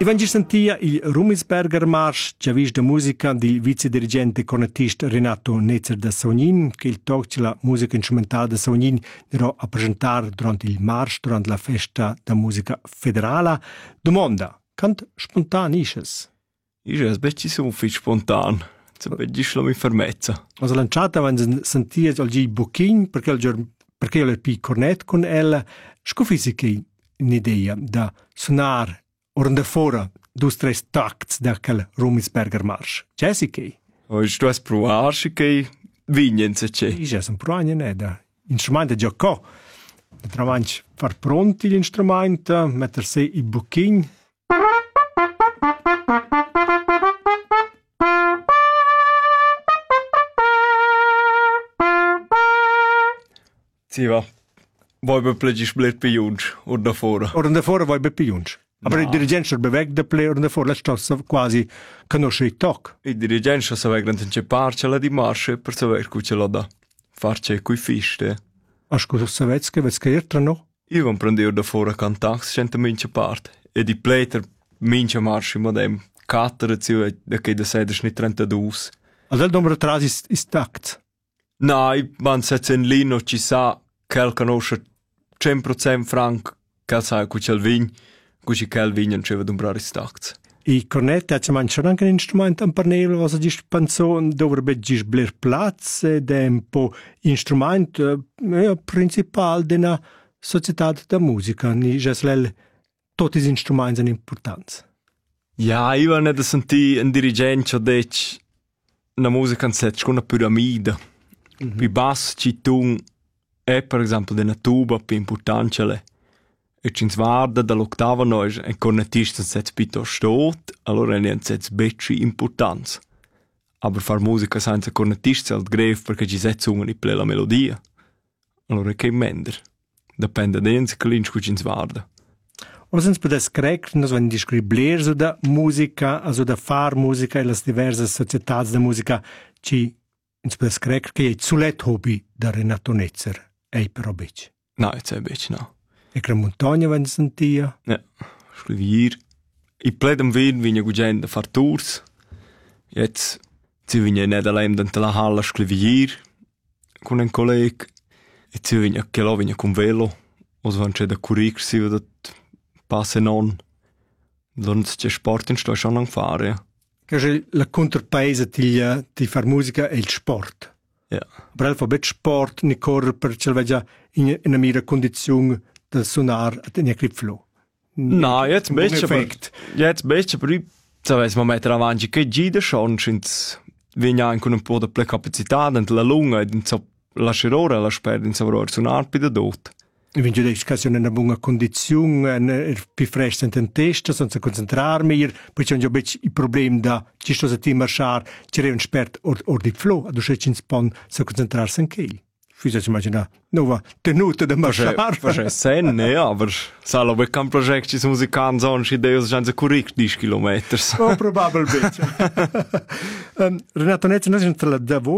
E vengi sentia il Rumisberger Marsch, già vis da musica del vicedirigente e cornettista Renato Netzer da Sognin, che il tocca la musica strumentale da Sognin dirò a presentare durante il Marsch, durante la festa da musica federale. Domanda, cant spontan isces? Isces, becci sono fi spontan. Becci la mi fermezza. Also lanciata, wenn sentia al gi buchin, perché io l'erpi cornet con ella, scufisi che un'idea da suonar oranda fora dus tres tacts da quel Rumisberger Marsch. Jessica? Tu has provarsi che vignen se c'è. Io sono provagna ne da instrumento già co. Travanci far pronti gli strumenti, mettersi i buchin. Sì, va. Voi per plegi split per junge, oranda fora. Oranda fora voi per junge. Aber no. Il dirigente si bewegt da play oranda fora, sta quasi conosce il toc. Il dirigente sa vegran c'è parcela di marche per saper cu ce la da. Farce coi fiste. Asco savets che ertra no? Io van prendere da fora cantax centa mince parte. E di pleter mince marche modem. Cattere zio da che da sedes ni 32. Adel numero trasi is takt. No, man setze in lino ci sa quel conosce 100% franc che sa cu c'el vign. Così che il vigno non c'è un bravo stacco. I cornetti hanno mangiato anche un strumento a parnello, cosa di spanzone, dove c'è bler plazzo ed è un po' strumento principale della società da musica. Tutti gli strumenti sono importanti. Ja, io non ho sentito un dirigente che dice la musica è come una piramide. I bassi ci sono, per esempio, una tuba più importante. E ci svarda dall'ottava noi un cornettista sets pito stot, allora ne sets becci importanza. Aber far musica senza cornettista è greve perché ci sets ungani ple la melodia. Allora che mender. Depende da ens che l'inch ci svarda. Ora sens podes crec, nos wenn discribler so da musica, also da far musica e las diverse società da musica ci ens podes crec che è zulet hobby da Renato Netzer. Ei però becci. No, è becci no. E che montagna wenn sentia? Ja, scrivir. I pledem vin vinja gugenda far tours. Jetzt ci vinja ne da lem dentro la halla scrivir con un colleg. E ci vinja che lo vinja con velo. Os van c'è da curic si dat passe non. Non c'è sport in sto schon lang fare. Ja. Che la contropaese ti far musica e il sport. Ja. Per il fabet sport ni corre per c'è in una mira condizione da suonar a tenere il flow. No, jetzt besser, aber ich weiß, man mettere avanti che gida schon, since viene anche un po' di capacità dentro la lunga e so lasciare ora la spera in savoir suonar più da dot. E vince che in una buona condizione, più fresca in testa, senza concentrarmi, poi c'è un po' il problema da ci sto a ti marciare, c'è un spert or di flow, ad uscire in spon, se concentrarsi anche il. Fis ich immagina nova tenuta da marciar. Fasce sen, ja, aber salo be kan project ci musican son ci deus janza correct 10 kilometers. Oh, probabilmente. Renato Netzer, noi siamo tra la